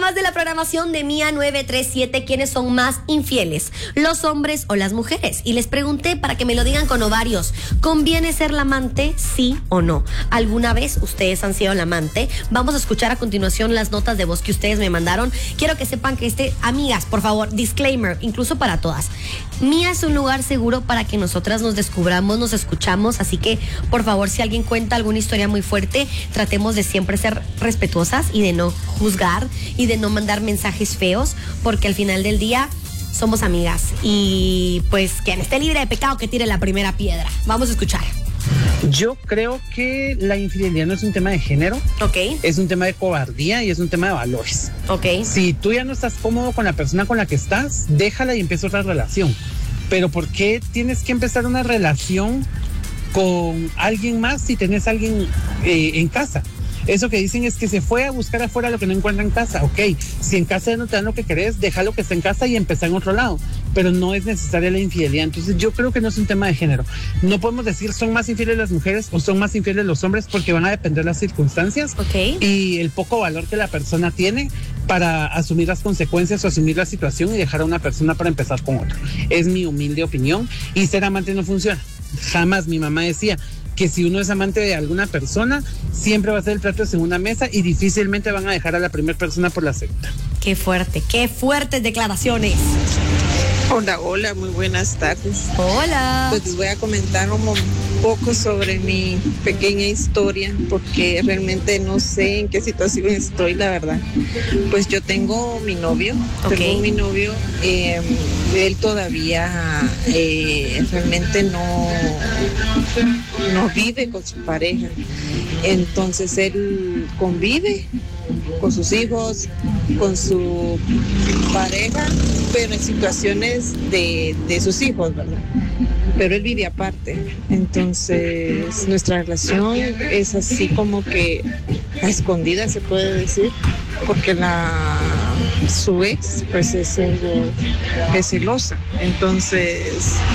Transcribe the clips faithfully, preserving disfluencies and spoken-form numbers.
más de la programación de Mía nueve tres siete. ¿Quiénes son más infieles? ¿Los hombres o las mujeres? Y les pregunté para que me lo digan con ovarios. ¿Conviene ser la amante, sí o no? ¿Alguna vez ustedes han sido la amante? Vamos a escuchar a continuación las notas de voz que ustedes me mandaron. Quiero que sepan que este, amigas, por favor, disclaimer, incluso para todas. Mía es un lugar seguro para que nosotras nos descubramos, nos escuchamos, así que, por favor, si alguien cuenta alguna historia muy fuerte, tratemos de siempre ser respetuosas y de no juzgar y de no mandar mensajes feos, porque al final del día somos amigas y pues quien esté libre de pecado que tire la primera piedra. Vamos a escuchar. Yo creo que la infidelidad no es un tema de género. Ok. Es un tema de cobardía y es un tema de valores. Ok. Si tú ya no estás cómodo con la persona con la que estás, déjala y empieza otra relación. Pero ¿por qué tienes que empezar una relación con alguien más si tenés a alguien eh, en casa? Eso que dicen es que se fue a buscar afuera lo que no encuentra en casa. Ok, si en casa no te dan lo que querés, déjalo que esté en casa y empezar en otro lado. Pero no es necesaria la infidelidad. Entonces yo creo que no es un tema de género. No podemos decir son más infieles las mujeres o son más infieles los hombres, porque van a depender las circunstancias okay. y el poco valor que la persona tiene para asumir las consecuencias o asumir la situación y dejar a una persona para empezar con otra. Es mi humilde opinión, y ser amante no funciona. Jamás. Mi mamá decía que si uno es amante de alguna persona, siempre va a ser el plato de segunda mesa y difícilmente van a dejar a la primera persona por la segunda. Qué fuerte, qué fuertes declaraciones. Hola, hola, muy buenas tardes. Hola. Pues les voy a comentar un poco sobre mi pequeña historia, porque realmente no sé en qué situación estoy, la verdad. Pues yo tengo mi novio, okay. tengo mi novio, eh, él todavía eh, realmente no, no vive con su pareja. Entonces él convive con sus hijos, con su pareja, pero en situaciones de, de sus hijos, ¿verdad? Pero él vive aparte. Entonces nuestra relación es así como que a escondidas, se puede decir, porque la su ex pues es, es celosa. Entonces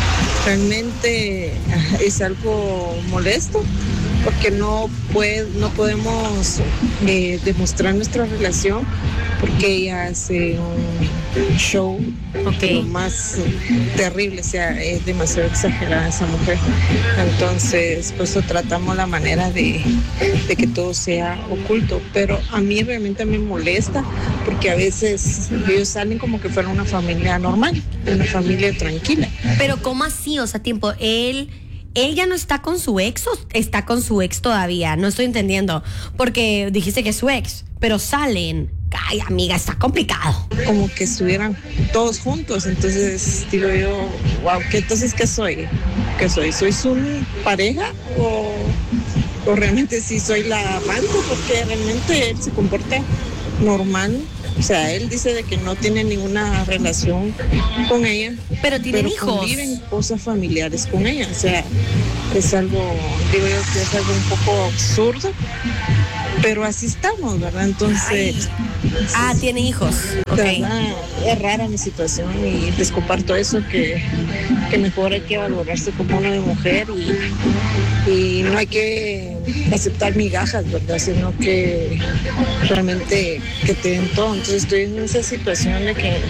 realmente es algo molesto, porque no puede, no podemos eh, demostrar nuestra relación, porque ella hace un show okay. lo más terrible, o sea, es demasiado exagerada esa mujer. Entonces, pues tratamos la manera de, de que todo sea oculto, pero a mí realmente me molesta, porque a veces ellos salen como que fuera una familia normal, una familia tranquila. Pero ¿cómo así? O sea, tiempo, él... ¿Él ya no está con su ex o está con su ex todavía? No estoy entendiendo. Porque dijiste que es su ex, pero salen. Ay, amiga, está complicado. Como que estuvieran todos juntos. Entonces digo yo, wow, ¿qué, entonces qué soy? ¿Qué soy? ¿Soy su pareja o, o realmente sí soy la amante? Porque realmente él se comporta normal. O sea, él dice de que no tiene ninguna relación con ella. Pero tienen pero hijos. Conviven cosas familiares con ella. O sea, es algo, digo yo que es algo un poco absurdo. Pero así estamos, ¿verdad? Entonces... Ah, tiene hijos. Okay. ¿verdad? Es rara mi situación y les comparto eso, que, que mejor hay que valorarse como una de mujer y, y no hay que aceptar migajas, ¿verdad? Sino que realmente que te den todo. Entonces estoy en esa situación de que,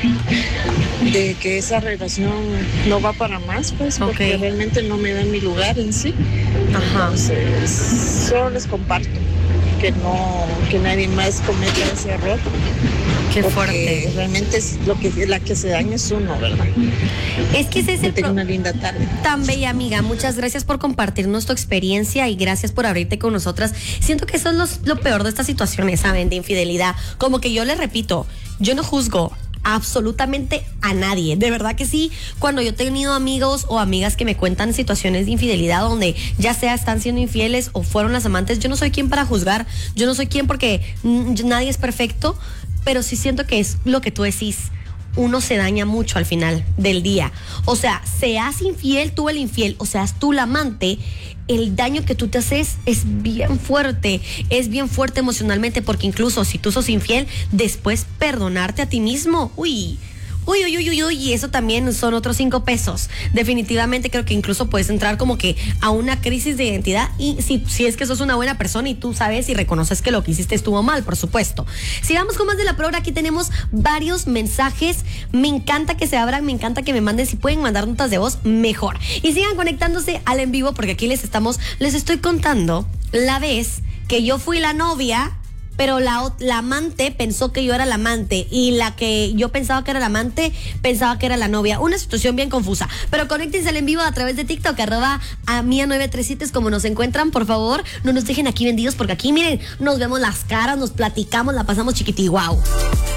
de que esa relación no va para más, pues, porque okay. realmente no me dan mi lugar en sí. Ajá. Entonces, solo les comparto que no, que nadie más cometa ese error. Qué fuerte. Realmente es lo que la que se daña es uno, ¿verdad? Es que ese es el pro... una linda tarde. Tan bella, amiga. Muchas gracias por compartirnos tu experiencia y gracias por abrirte con nosotras. Siento que eso es lo, lo peor de estas situaciones, ¿saben? De infidelidad. Como que yo les repito, yo no juzgo absolutamente a nadie, de verdad que sí. Cuando yo he tenido amigos o amigas que me cuentan situaciones de infidelidad donde ya sea están siendo infieles o fueron las amantes, yo no soy quien para juzgar, yo no soy quien, porque nadie es perfecto, pero sí siento que es lo que tú decís, uno se daña mucho al final del día. O sea, seas infiel tú el infiel o seas tú la amante, el daño que tú te haces es bien fuerte, es bien fuerte emocionalmente, porque incluso si tú sos infiel, después perdonarte a ti mismo, uy, Uy, uy, uy, uy, uy, y eso también son otros cinco pesos. Definitivamente creo que incluso puedes entrar como que a una crisis de identidad y si, si es que sos una buena persona y tú sabes y reconoces que lo que hiciste estuvo mal, por supuesto. Sigamos con más de la programa. Aquí tenemos varios mensajes. Me encanta que se abran, me encanta que me manden. Si pueden mandar notas de voz, mejor. Y sigan conectándose al en vivo porque aquí les estamos, les estoy contando la vez que yo fui la novia, pero la, la amante pensó que yo era la amante y la que yo pensaba que era la amante pensaba que era la novia. Una situación bien confusa. Pero conéctense al en vivo a través de TikTok, arroba a Mía nueve tres siete es como nos encuentran. Por favor, no nos dejen aquí vendidos porque aquí, miren, nos vemos las caras, nos platicamos, la pasamos chiquitiguau.